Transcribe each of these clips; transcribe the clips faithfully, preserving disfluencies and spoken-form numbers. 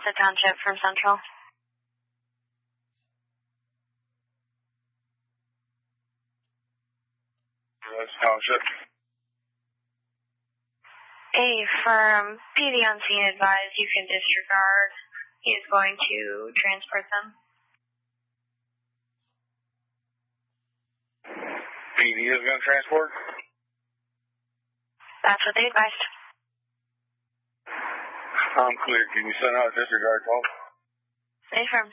The Township from Central. That's Township. A firm, P D on scene advised you can disregard. He is going to transport them. P D is going to transport? That's what they advised. I'm clear. Can you send out a disregard call? A firm.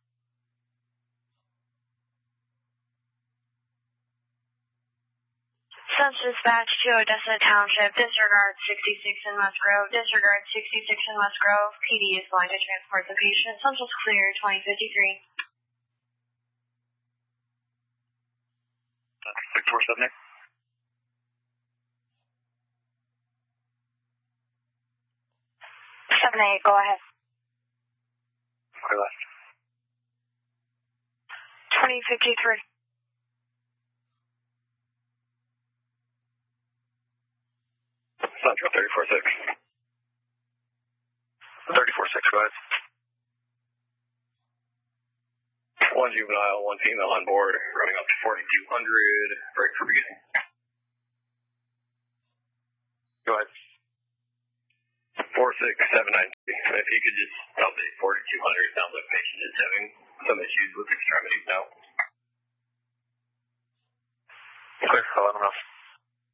Such dispatch to Odessa Township, disregard sixty-six in Musgrove, disregard sixty-six in Musgrove. P D is going to transport the patient. Central's clear, twenty fifty-three. six four seven eight. seven eight, go ahead. Clear left. twenty fifty-three. Central thirty-four six. thirty-four six, go ahead. One juvenile, one female on board, running up to forty-two hundred. Break for beginning. Go ahead. four six seven nine. If you could just update forty-two hundred, sounds like patient is having some issues with extremities now. Clear, I'll let them know.